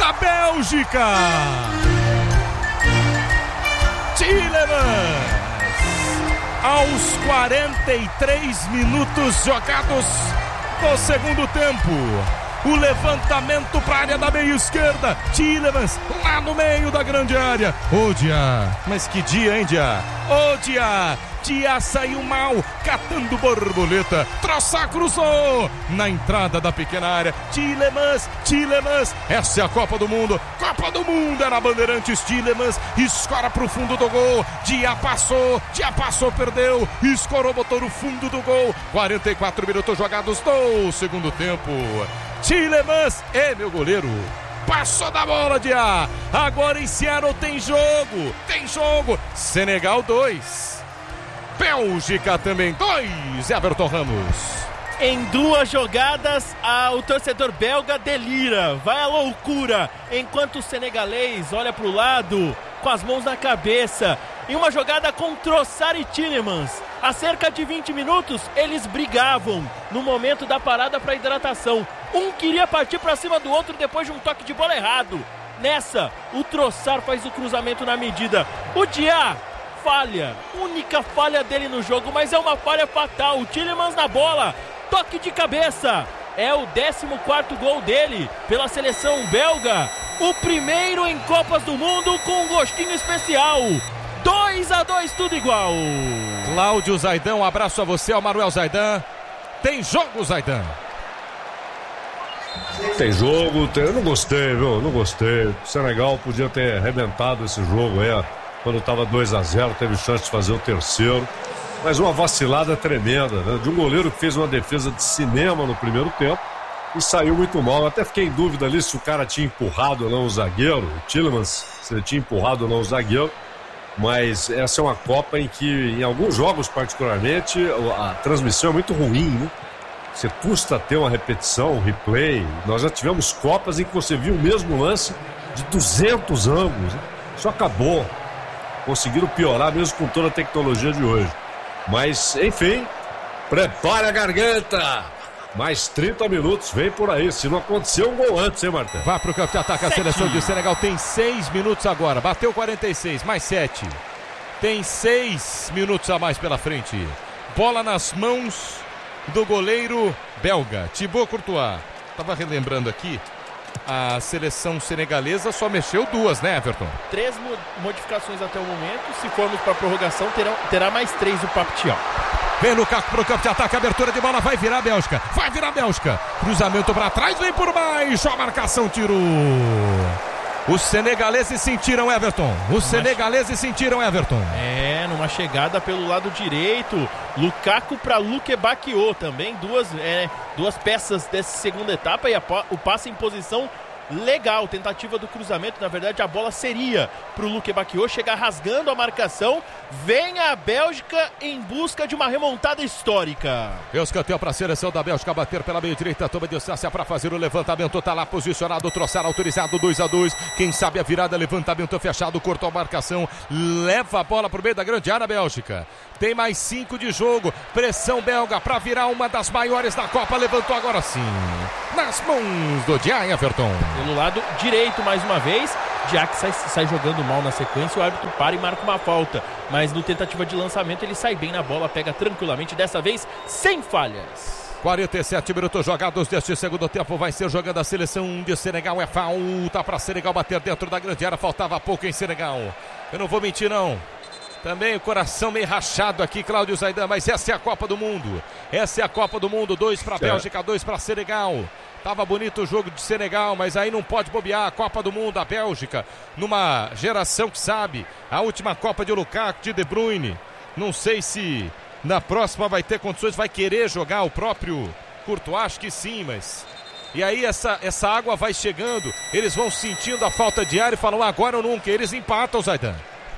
da Bélgica. Tielemans, aos 43 minutos jogados do segundo tempo. O levantamento para a área da meia esquerda. Tielemans lá no meio da grande área. Ô Dia, mas que dia, hein, Dia? Ô Dia saiu mal, catando borboleta. Troçar cruzou na entrada da pequena área. Tielemans, essa é a Copa do Mundo. Copa do Mundo é na Bandeirantes. Tielemans escora pro fundo do gol. Dia passou, perdeu. Escorou, botou no fundo do gol. 44 minutos jogados do segundo tempo. Tielemans é meu goleiro. Passou da bola, Dia. Agora em Seattle tem jogo. Senegal 2. Bélgica também 2, Everton Ramos. Em 2 jogadas, o torcedor belga delira, vai à loucura, enquanto o senegalês olha para o lado, com as mãos na cabeça. Em uma jogada com Trossard e Tielemans, há cerca de 20 minutos, eles brigavam no momento da parada para hidratação. Um queria partir para cima do outro depois de um toque de bola errado. Nessa, o Trossard faz o cruzamento na medida. O Dia... falha, única falha dele no jogo, mas é uma falha fatal. O Tielemans na bola, toque de cabeça, é o 14º gol dele pela seleção belga, o primeiro em Copas do Mundo com um gostinho especial. 2-2, tudo igual. Cláudio Zaidan, um abraço a você, ao Manuel Zaidan. Tem jogo, Zaidan? Tem jogo, eu não gostei, viu? Não gostei. O Senegal podia ter arrebentado esse jogo aí, quando estava 2-0, teve chance de fazer o terceiro. Mas uma vacilada tremenda, né? De um goleiro que fez uma defesa de cinema no primeiro tempo e saiu muito mal. Eu até fiquei em dúvida ali se o cara tinha empurrado ou não o zagueiro, o Tielemans, se ele tinha empurrado ou não o zagueiro. Mas essa é uma Copa em que, em alguns jogos particularmente, a transmissão é muito ruim, né? Você custa ter uma repetição, um replay. Nós já tivemos Copas em que você viu o mesmo lance de 200 ângulos, né? Isso acabou. Conseguiram piorar mesmo com toda a tecnologia de hoje. Mas, enfim, prepare a garganta. Mais 30 minutos, vem por aí. Se não aconteceu um gol antes, hein, Martão? Vá pro campo de ataque. A seleção de Senegal tem 6 minutos agora. Bateu 46, mais 7. Tem 6 minutos a mais pela frente. Bola nas mãos do goleiro belga, Thibaut Courtois. Tava relembrando aqui. A seleção senegalesa só mexeu 2, né, Everton? 3 modificações até o momento. Se formos para a prorrogação, terá mais 3 o Pape Thiaw. Vem Lukaku pro campo de ataque, abertura de bola, vai virar a Bélgica. Cruzamento para trás, vem por baixo, a marcação tirou. Os senegaleses sentiram, Everton. É, numa chegada pelo lado direito. Lukaku para Luke Bacchio também. Duas peças dessa segunda etapa e o passe em posição legal. Tentativa do cruzamento. Na verdade, a bola seria para o Luke Bacchio chegar rasgando a marcação. Vem a Bélgica em busca de uma remontada histórica. Escanteio para a seleção da Bélgica bater pela meia direita. Toma distância para fazer o levantamento. Tá lá posicionado. Troçar autorizado. 2-2. Quem sabe a virada. Levantamento fechado. Cortou a marcação. Leva a bola para o meio da grande área, Bélgica. Tem mais 5 de jogo. Pressão belga para virar uma das maiores da Copa. Levantou agora sim. Nas mãos do Dia, Everton. Pelo lado direito mais uma vez. Dia que sai jogando mal na sequência. O árbitro para e marca uma falta. Mas no tentativa de lançamento ele sai bem na bola. Pega tranquilamente. Dessa vez sem falhas. 47 minutos jogados deste segundo tempo. Vai ser jogando a seleção de Senegal. É falta para Senegal bater dentro da grande área. Faltava pouco em Senegal. Eu não vou mentir, não. Também o coração meio rachado aqui, Cláudio Zaidan, mas essa é a Copa do Mundo. 2 para a Bélgica, 2 para Senegal. Tava bonito o jogo de Senegal, mas aí não pode bobear. A Copa do Mundo, a Bélgica, numa geração que sabe, a última Copa de Lukaku, de De Bruyne. Não sei se na próxima vai ter condições, vai querer jogar o próprio Courtois, acho que sim, mas... E aí essa água vai chegando, eles vão sentindo a falta de ar e falam agora ou nunca, eles empatam, Zaidan.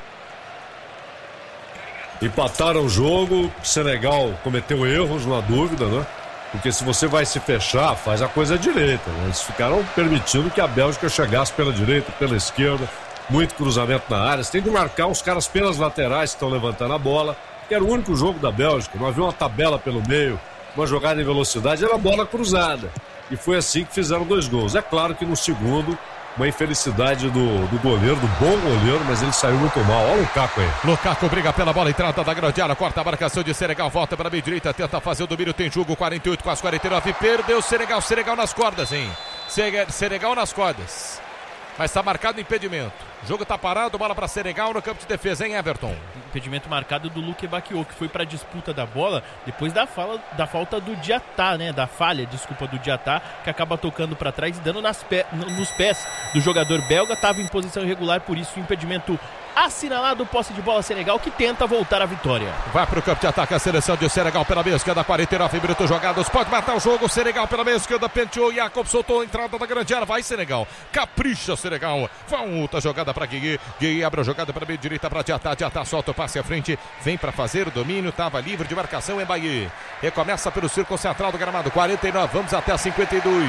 Empataram o jogo, o Senegal cometeu erros, não há dúvida, né? Porque se você vai se fechar, faz a coisa direita, né? Eles ficaram permitindo que a Bélgica chegasse pela direita, pela esquerda, muito cruzamento na área. Você tem que marcar os caras pelas laterais que estão levantando a bola, que era o único jogo da Bélgica, não havia uma tabela pelo meio, uma jogada em velocidade, era bola cruzada. E foi assim que fizeram 2 gols. É claro que no segundo uma infelicidade do goleiro, do bom goleiro, mas ele saiu muito mal. Olha o Lukaku aí. Lukaku briga pela bola, entrada da grande área, corta a marcação de Senegal, volta para a meia direita, tenta fazer o domínio, tem jogo, 48 com as 49, perdeu o Senegal nas cordas, hein? Senegal nas cordas. Mas está marcado impedimento. O jogo está parado, bola para Senegal no campo de defesa, hein, Everton? Impedimento marcado do Luque Bakio, que foi para a disputa da bola depois da falta do Diatá, né? Da falha, desculpa, do Diatá, que acaba tocando para trás e dando nos pés do jogador belga. Estava em posição irregular, por isso o impedimento assinalado, posse de bola Senegal, que tenta voltar à vitória. Vai para o campo de ataque a seleção de Senegal pela meia esquerda, 49 minutos jogados, pode matar o jogo. Senegal pela meia esquerda, penteou, Jacob soltou a entrada da grande área, vai Senegal, capricha Senegal, volta a jogada para Guigui, abre a jogada para a meia direita para Diatá, solta o passe à frente, vem para fazer o domínio, estava livre de marcação em Bahia, recomeça pelo círculo central do gramado, 49, vamos até 52.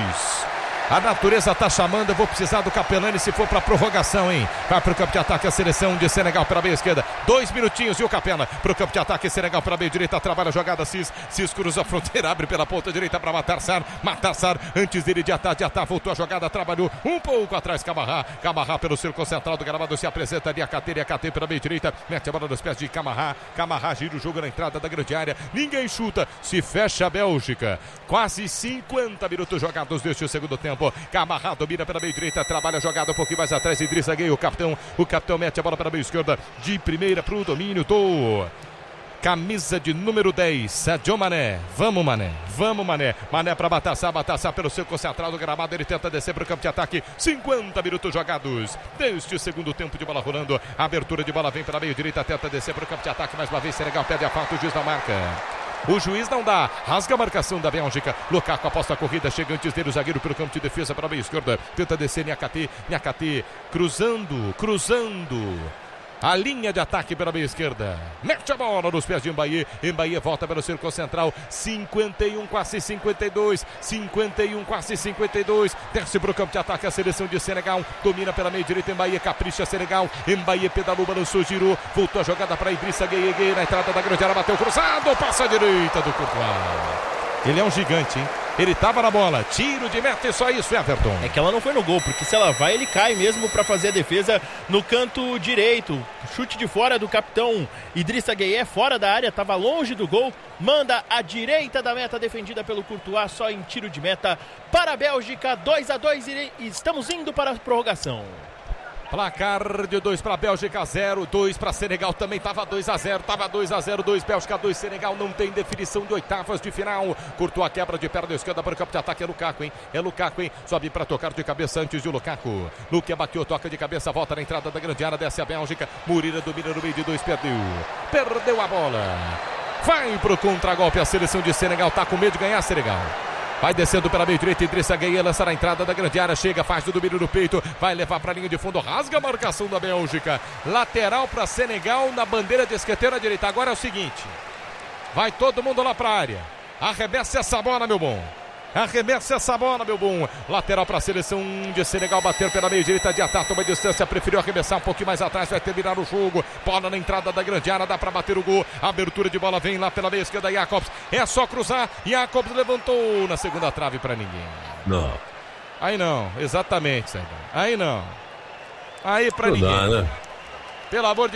A natureza tá chamando, eu vou precisar do Capelani se for pra prorrogação, hein? Vai pro campo de ataque a seleção de Senegal pela meia esquerda. 2 minutinhos e o Capela pro campo de ataque Senegal pela meia direita, trabalha a jogada Cis cruza a fronteira, abre pela ponta direita pra Matarsar, antes dele Diatá, voltou a jogada, trabalhou um pouco atrás Camarrá pelo círculo central do gramado, se apresenta ali Niakhaté pela meia direita, mete a bola nos pés de Camarrá gira o jogo na entrada da grande área, ninguém chuta, se fecha a Bélgica, quase 50 minutos jogados deste segundo tempo. Camarrá domina pela meia direita, trabalha a jogada um pouquinho mais atrás, Idrissa Gueye, o capitão mete a bola para a meia esquerda, de primeira para o domínio do camisa de número 10, Sadio Mané. Vamos Mané para Matarsar pelo círculo central do gramado, ele tenta descer para o campo de ataque, 50 minutos jogados deste segundo tempo de bola rolando, abertura de bola vem pela meia direita, tenta descer para o campo de ataque, mais uma vez Senegal pede a falta, o juiz não marca. O juiz não dá, rasga a marcação da Bélgica. Lukaku aposta a corrida, chega antes dele o zagueiro pelo campo de defesa para a meia esquerda. Tenta descer Niakhaté, cruzando. A linha de ataque pela meia esquerda. Mete a bola nos pés de Mbaye. Mbaye volta pelo círculo central. 51, quase 52. 51, quase 52. Desce para o campo de ataque a seleção de Senegal. Domina pela meia direita. Mbaye capricha Senegal. Mbaye pedalou, balançou, girou. Voltou a jogada para Idrissa Gueye. Na entrada da grande área, bateu cruzado. Passa a direita do Courtois. Ele é um gigante, hein? Ele tava na bola, tiro de meta e só isso, Everton. É que ela não foi no gol, porque se ela vai, ele cai mesmo para fazer a defesa no canto direito. Chute de fora do capitão Idrissa Gueye, fora da área, tava longe do gol. Manda à direita da meta, defendida pelo Courtois, só em tiro de meta para a Bélgica, 2-2 e estamos indo para a prorrogação. Placar de 2 para a Bélgica, 0, 2 para Senegal, também estava 2-0, estava 2-0, 2 Bélgica, 2 Senegal, não tem definição de oitavas de final. Curtou a quebra de perna esquerda para o campo de ataque, é Lukaku, hein? Sobe para tocar de cabeça antes de Lukaku. Luque Bakio toca de cabeça, volta na entrada da grande área, desce a Bélgica, Murira domina no meio de 2, perdeu a bola. Vai pro contragolpe a seleção de Senegal, tá com medo de ganhar Senegal. Vai descendo pela meia direita, Idrissa Gueye lança na entrada da grande área, chega, faz o domínio no peito, vai levar para a linha de fundo, rasga a marcação da Bélgica. Lateral para Senegal na bandeira de escanteio à direita. Agora é o seguinte, vai todo mundo lá para a área, arremessa essa bola, meu bom. Lateral para a seleção de Senegal, bater pela meia direita, Diatá toma distância, preferiu arremessar um pouquinho mais atrás, vai terminar o jogo. Bola na entrada da grande área, dá para bater o gol. Abertura de bola vem lá pela meia esquerda, Jacobs. É só cruzar. Jacobs levantou na segunda trave para ninguém. Não. Aí não, exatamente, Saidão. Aí não. Aí para ninguém. Dá, né? Pelo amor de